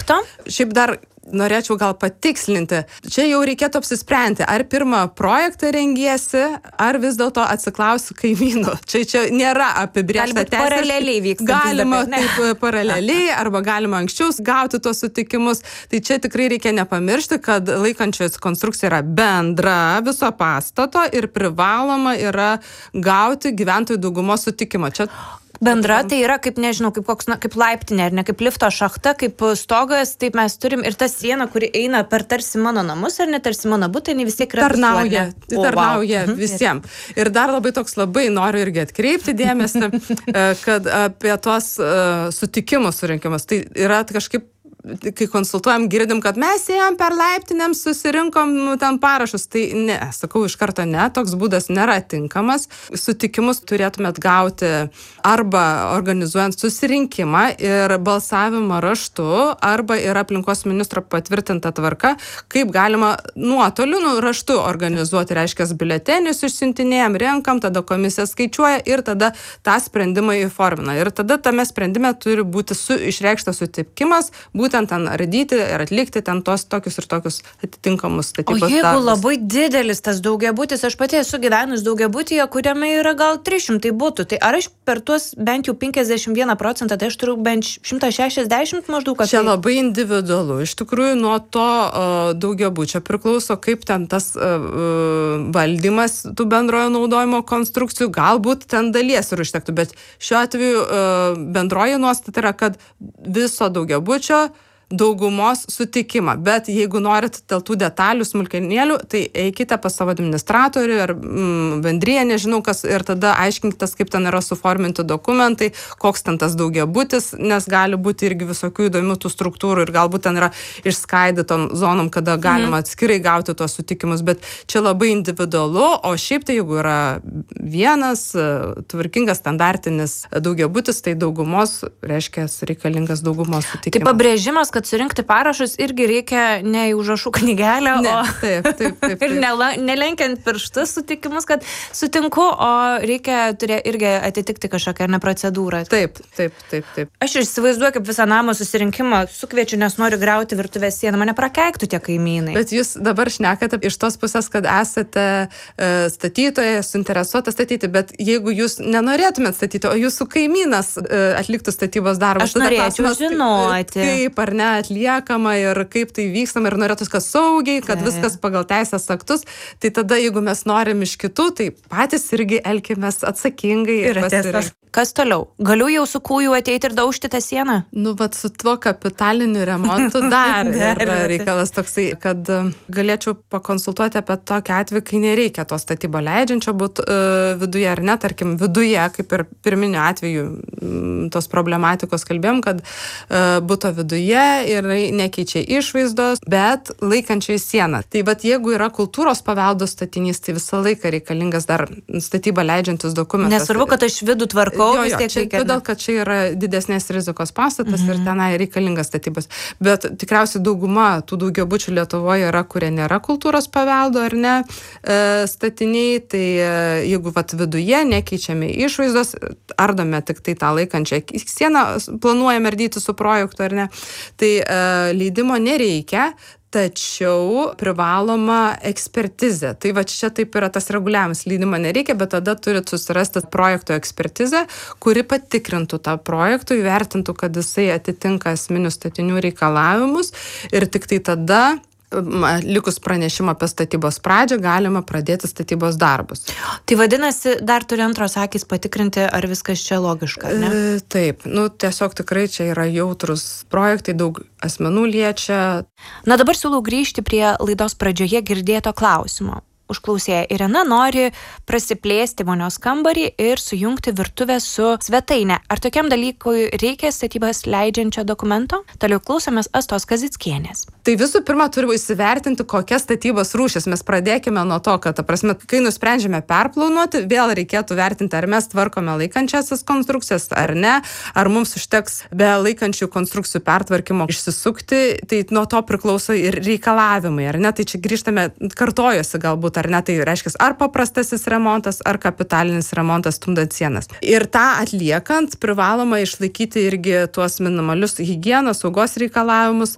lifto? Šiaip dar norėčiau gal patikslinti. Čia jau reikėtų apsisprendti, ar pirmą projektą rengiesi, ar vis dėlto atsiklausi kaimynų. Čia nėra apibrėžta teisė. Paraleliai vyksta. Galima taip paraleliai, arba galima anksčiau gauti tuos sutikimus. Tai čia tikrai reikia nepamiršti, kad laikančios konstrukcija yra bendra viso pastato ir privaloma yra gauti gyventojų daugumos sutikimą. Čia bendra, tai yra kaip, nežinau, kaip laiptinė, ar ne, kaip lifto šachta, kaip stogas, taip mes turim ir ta siena, kuri eina per tarsi mano namus, ar ne tarsi mano butą, jinai vis tiek yra tarnauja visiems. Ir dar labai noriu irgi atkreipti dėmesį, kad apie tuos sutikimus surinkimus, tai yra kažkaip, kai konsultuojam, girdim, kad mes ėjom per laiptinėm, susirinkom ten parašus. Tai ne, sakau iš karto ne, toks būdas nėra tinkamas. Sutikimus turėtumėt gauti arba organizuojant susirinkimą ir balsavimą raštu, arba yra aplinkos ministro patvirtinta tvarka, kaip galima nuotoliu raštu organizuoti, reiškia, biuletenius išsiuntinėjom, renkam, tada komisija skaičiuoja ir tada tą sprendimą įformina. Ir tada tame sprendime turi būti išreikštas sutikimas, būtent ten ardyti ir atlikti ten tos tokius ir tokius atitinkamus statybos darbus. O jeigu labai didelis tas daugiabutis, aš pati esu gyvenus daugiabutyje, kuriame yra gal 300 butų, tai ar aš per tuos bent jau 51%, tai aš turiu bent 160 maždaug? Čia labai individualu. Iš tikrųjų, nuo to daugiabučio priklauso, kaip ten tas valdymas tų bendrojo naudojimo konstrukcijų, galbūt ten dalies ir užtektų, bet šiuo atveju bendroji nuostata yra, kad viso daugiabučio daugumos sutikimą, bet jeigu norit dėl tų detalių, smulkenėlių, tai eikite pas savo administratorių ar bendriją, nežinau kas, ir tada aiškinkitės, kaip ten yra suforminti dokumentai, koks ten tas daugiabutis, nes gali būti irgi visokių įdomių tų struktūrų ir galbūt ten yra išskaidytom zonom, kada galima atskirai gauti tuos sutikimus, bet čia labai individualu, o šiaip tai jeigu yra vienas tvarkingas standartinis daugiabutis, tai daugumos, reiškia, reikalingas daugumos sutikimas. Tai pabrėžimas, kad surinkti parašus irgi reikia ne į užrašų knygelę, taip. Ir nelenkiant pirštus sutikimus, kad sutinku, o reikia irgi atitikti kažkokią procedūrą. Taip. Aš įsivaizduoju, kaip visą namo susirinkimą sukviečiu, nes noriu griauti virtuvės sieną, mane prakeiktų tie kaimynai. Bet jūs dabar šnekate iš tos pusės, kad esate statytojas, suinteresuotas statyti, bet jeigu jūs nenorėtumėt statyti, o jūsų kaimynas atliktų statybos darbą, aš norėčiau žinoti. Kaip ar ne atliekama ir kaip tai vykstama ir norėtų viskas saugiai, kad viskas pagal teisės aktus, tai tada jeigu mes norim iš kitų, tai patys irgi elkimės atsakingai ir pasirinkti. Kas toliau? Galiu jau su kūju ateiti ir daužti tą sieną? Vat su tuo kapitaliniu remontu dar yra reikalas toksai, kad galėčiau pakonsultuoti apie tokį atvejį, kai nereikia to statybą leidžiančio būt viduje ar ne, tarkim viduje, kaip ir pirminiu atveju tos problematikos kalbėjom, kad buto viduje ir nekeičia išvaizdos, bet laikančiai sieną. Tai vat jeigu yra kultūros paveldo statinys, tai visą laiką reikalingas dar statybą leidžiantis dokumentas. Nesvarbu, kad aš vidų tvarkau. Todėl, kad čia yra didesnės rizikos pastatas ir tenai reikalingas statybos. Bet tikriausiai dauguma tų daugiabučių Lietuvoje yra, kurie nėra kultūros paveldo ar ne statiniai, tai jeigu viduje nekeičiame išvaizdos, ardome tik tai tą laikančią sieną, planuojame ardyti su projektu ar ne, tai leidimo nereikia. Tačiau privaloma ekspertizė. Tai va čia taip yra tas reguliavimas. Leidimo nereikia, bet tada turit susirasti projekto ekspertizę, kuri patikrintų tą projektą, įvertintų, kad jisai atitinka esminių statinių reikalavimus ir tik tai tada likus pranešimą apie statybos pradžią, galima pradėti statybos darbus. Tai vadinasi, dar turi antros akys patikrinti, ar viskas čia logiška, ne? Taip, tiesiog tikrai čia yra jautrus projektai, daug asmenų liečia. Na dabar siūlau grįžti prie laidos pradžioje girdėto klausimo. Užklausėja Irena nori prasiplėsti vonios kambarį ir sujungti virtuvę su svetaine. Ar tokiam dalykui reikia statybas leidžiančio dokumento? Toliau klausomės Astos Kazickienės. Tai visų pirma, turime įsivertinti, kokias statybos rūšis. Mes pradėkime nuo to, kad, kai nusprendžiame perplanuoti, vėl reikėtų vertinti, ar mes tvarkome laikančiasias konstrukcijas, ar ne, ar mums užteks be laikančių konstrukcijų pertvarkymo išsisukti, tai nuo to priklauso ir reikalavimai, ar ne, tai čia grįžtame, kartojosi galbūt, ar ne, tai reiškia, ar paprastasis remontas, ar kapitalinis remontas stumdant sienas. Ir tą atliekant privaloma išlaikyti irgi tuos minimalius higienos, saugos reikalavimus,